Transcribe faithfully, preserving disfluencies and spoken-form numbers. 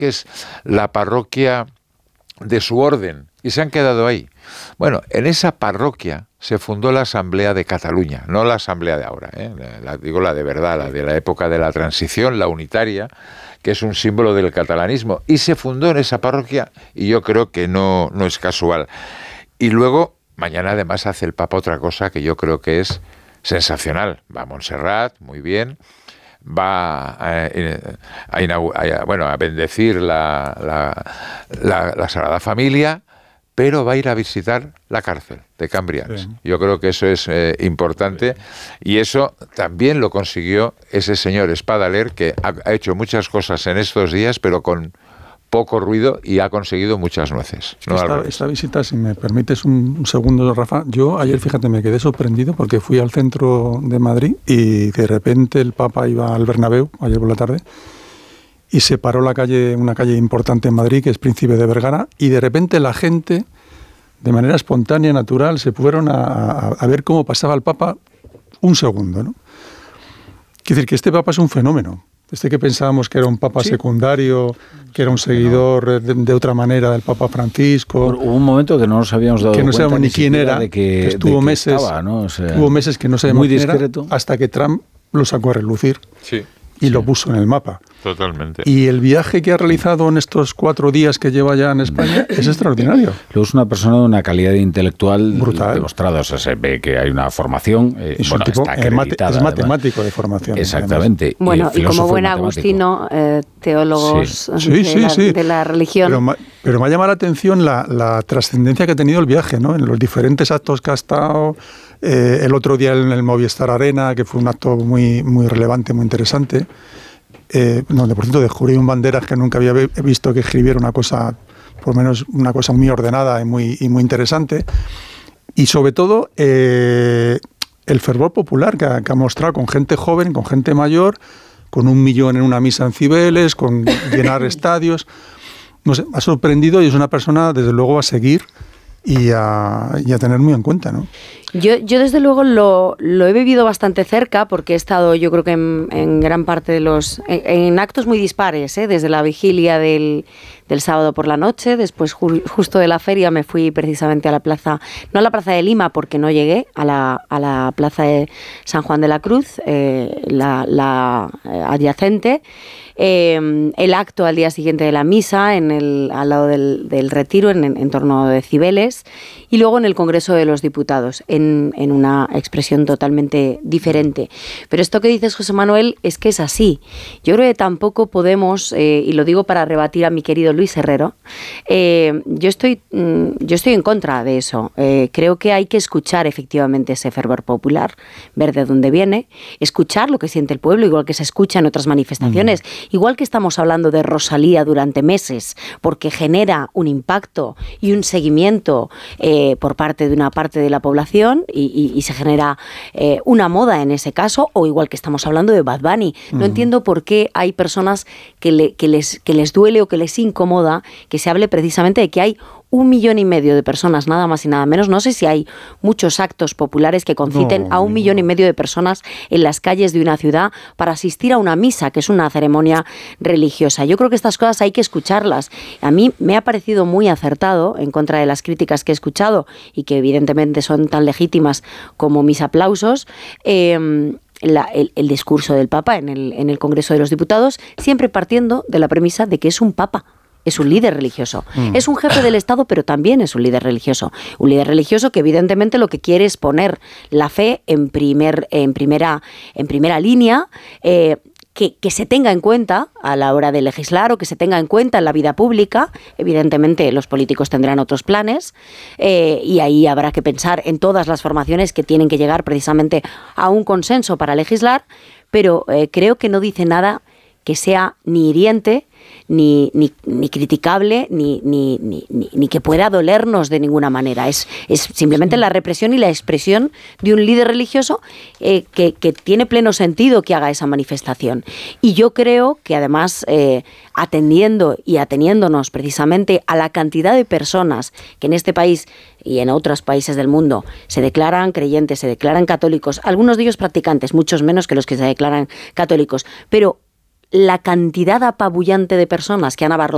que es la parroquia de su orden, y se han quedado ahí. Bueno, en esa parroquia se fundó la Asamblea de Cataluña, no la Asamblea de ahora, ¿eh? la, digo la de verdad, la de la época de la transición, la unitaria, que es un símbolo del catalanismo, y se fundó en esa parroquia, y yo creo que no, no es casual. Y luego, mañana además hace el Papa otra cosa que yo creo que es sensacional. Va a Montserrat, muy bien, va a, a, a, bueno, a bendecir la, la, la, la Sagrada Familia, pero va a ir a visitar la cárcel de Cambrians. Sí. Yo creo que eso es eh, importante, y eso también lo consiguió ese señor Espadaler, que ha, ha hecho muchas cosas en estos días, pero con poco ruido, y ha conseguido muchas nueces. ¿No? Esta, esta visita, si me permites un, un segundo, Rafa, yo ayer, fíjate, me quedé sorprendido porque fui al centro de Madrid y de repente el Papa iba al Bernabéu, ayer por la tarde, y se paró la calle, una calle importante en Madrid, que es Príncipe de Vergara, y de repente la gente, de manera espontánea, natural, se fueron a, a, a ver cómo pasaba el Papa un segundo, ¿no? Quiere decir que este Papa es un fenómeno. Este que pensábamos que era un Papa sí. secundario, que era un seguidor de, de otra manera del Papa Francisco. Hubo un momento que no nos habíamos dado que no cuenta sabíamos ni quién era, de que, que estuvo de que meses, estaba, ¿no? O sea, estuvo meses que no sabíamos muy quién discreto. Era, hasta que Trump lo sacó a relucir. Sí. Y sí. lo puso en el mapa. Totalmente. Y el viaje que ha realizado en estos cuatro días que lleva ya en España es extraordinario. Luego es una persona de una calidad intelectual brutal, demostrada. O sea, se ve que hay una formación. Eh, es, bueno, tipo, está es, mate, es matemático además. de formación. Exactamente. Bueno, y, y como buen y agustino, eh, teólogos sí. de, Sí, sí, la, sí. de la religión. Pero, ma, pero me ha llamado la atención la, la trascendencia que ha tenido el viaje, ¿no? En los diferentes actos que ha estado. Eh, el otro día en el Movistar Arena, que fue un acto muy, muy relevante, muy interesante. Eh, donde por cierto descubrí un Banderas que nunca había visto que escribiera una cosa, por lo menos una cosa muy ordenada y muy, y muy interesante, y sobre todo eh, el fervor popular que ha, que ha mostrado con gente joven, con gente mayor, con un millón en una misa en Cibeles, con llenar estadios. No sé, ha sorprendido, y es una persona desde luego a seguir y a, y a tener muy en cuenta, ¿no? Yo, yo desde luego lo, lo he vivido bastante cerca, porque he estado, yo creo que en, en gran parte de los... En, en actos muy dispares, ¿eh? Desde la vigilia del, del sábado por la noche, después ju, justo de la feria me fui precisamente a la plaza, no a la plaza de Lima porque no llegué, a la, a la plaza de San Juan de la Cruz, eh, la, la adyacente. Eh, el acto al día siguiente de la misa, en el, al lado del, del retiro, en, en torno de Cibeles, y luego en el Congreso de los Diputados, en, en una expresión totalmente diferente. Pero esto que dices, José Manuel, es que es así. Yo creo que tampoco podemos, eh, y lo digo para rebatir a mi querido Luis Herrero, eh, yo, estoy, mm, yo estoy en contra de eso. Eh, creo que hay que escuchar efectivamente ese fervor popular, ver de dónde viene, escuchar lo que siente el pueblo, igual que se escucha en otras manifestaciones. Mm. Igual que estamos hablando de Rosalía durante meses, porque genera un impacto y un seguimiento eh, por parte de una parte de la población y, y, y se genera eh, una moda en ese caso, o igual que estamos hablando de Bad Bunny. No uh-huh. entiendo por qué hay personas que, le, que, les, que les duele o que les incomoda que se hable precisamente de que hay un millón y medio de personas, nada más y nada menos. No sé si hay muchos actos populares que conciten no, a un millón y medio de personas en las calles de una ciudad para asistir a una misa, que es una ceremonia religiosa. Yo creo que estas cosas hay que escucharlas. A mí me ha parecido muy acertado, en contra de las críticas que he escuchado y que evidentemente son tan legítimas como mis aplausos, eh, La, el, el discurso del Papa en el, en el Congreso de los Diputados, siempre partiendo de la premisa de que es un Papa. Es un líder religioso. Mm. Es un jefe del Estado, pero también es un líder religioso. Un líder religioso que evidentemente lo que quiere es poner la fe en, primer, en, primera, en primera línea, eh, que, que se tenga en cuenta a la hora de legislar o que se tenga en cuenta en la vida pública. Evidentemente los políticos tendrán otros planes eh, y ahí habrá que pensar en todas las formaciones que tienen que llegar precisamente a un consenso para legislar, pero eh, creo que no dice nada que sea ni hiriente, Ni, ni, ni criticable, ni, ni, ni, ni que pueda dolernos de ninguna manera. Es, es simplemente la represión y la expresión de un líder religioso eh, que, que tiene pleno sentido que haga esa manifestación. Y yo creo que además, eh, atendiendo y ateniéndonos precisamente a la cantidad de personas que en este país y en otros países del mundo se declaran creyentes, se declaran católicos, algunos de ellos practicantes, muchos menos que los que se declaran católicos, pero la cantidad apabullante de personas que han abarrotado